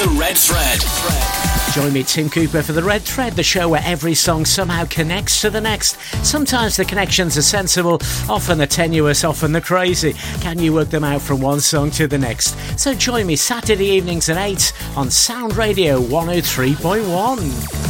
The Red Thread. Join me, Tim Cooper, for The Red Thread, the show where every song somehow connects to the next. Sometimes the connections are sensible, often they're tenuous, often they're crazy. Can you work them out from one song to the next? So join me Saturday evenings at 8 on Sound Radio 103.1.